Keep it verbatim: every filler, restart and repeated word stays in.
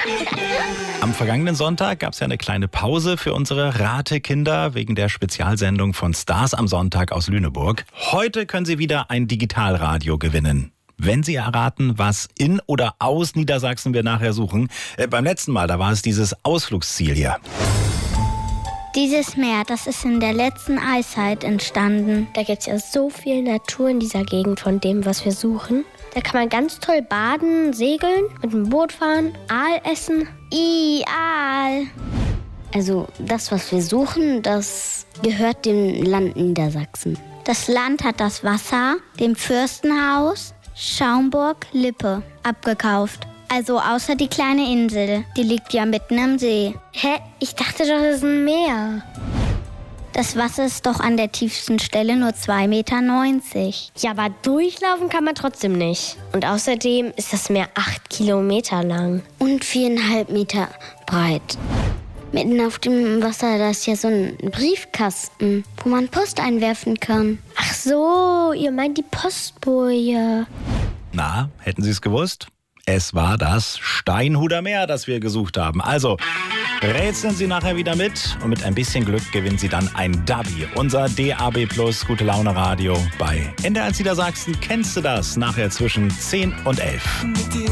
Am vergangenen Sonntag gab es ja eine kleine Pause für unsere Ratekinder wegen der Spezialsendung von Stars am Sonntag aus Lüneburg. Heute können Sie wieder ein Digitalradio gewinnen. Wenn Sie erraten, was in oder aus Niedersachsen wir nachher suchen. Äh, beim letzten Mal, da war es dieses Ausflugsziel hier. Dieses Meer, das ist in der letzten Eiszeit entstanden. Da gibt es ja so viel Natur in dieser Gegend von dem, was wir suchen. Da kann man ganz toll baden, segeln, mit dem Boot fahren, Aal essen. I, Aal. Also das, was wir suchen, das gehört dem Land Niedersachsen. Das Land hat das Wasser dem Fürstenhaus Schaumburg-Lippe abgekauft. Also außer die kleine Insel, die liegt ja mitten im See. Hä? Ich dachte doch, das ist ein Meer. Das Wasser ist doch an der tiefsten Stelle nur zwei Meter neunzig. Ja, aber durchlaufen kann man trotzdem nicht. Und außerdem ist das Meer acht Kilometer lang. Und viereinhalb Meter breit. Mitten auf dem Wasser, da ist ja so ein Briefkasten, wo man Post einwerfen kann. Ach so, ihr meint die Postboje. Na, hätten Sie es gewusst? Es war das Steinhuder Meer, das wir gesucht haben. Also, rätseln Sie nachher wieder mit und mit ein bisschen Glück gewinnen Sie dann ein Dabi, unser D A B Plus Gute Laune Radio bei N D R eins Niedersachsen. Kennst du das? Nachher zwischen zehn und elf.